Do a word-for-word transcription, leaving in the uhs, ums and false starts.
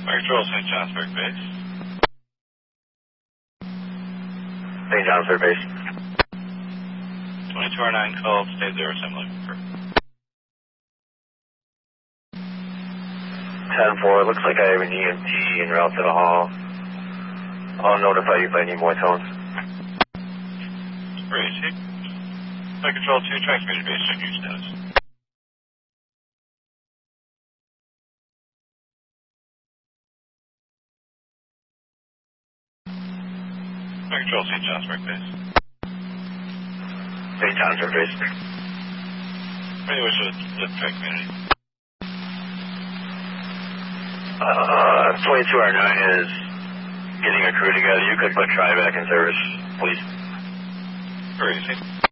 Control, Saint Johnsburg Base. Saint Johnsburg Base. twenty-two oh nine called, stay zero, similar. ten four, looks like I have an E M T en route to the hall. I'll notify you if I need more tones. Crazy. Flight Control two, transmitted base, check your status. Flight Control, Saint Johnsburg Base. Saint Johnsburg Base. Any wish to lift track community? Uh, twenty-two oh nine is getting a crew together. You could put Tri back in service, please. Crazy.